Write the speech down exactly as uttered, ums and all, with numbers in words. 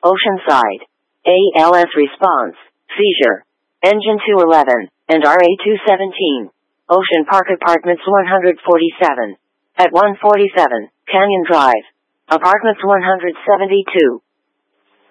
Oceanside. A L S response, seizure. Engine two eleven, and R A two seventeen. Ocean Park Apartments one forty-seven. At one forty-seven, Canyon Drive. Apartments one seventy-two.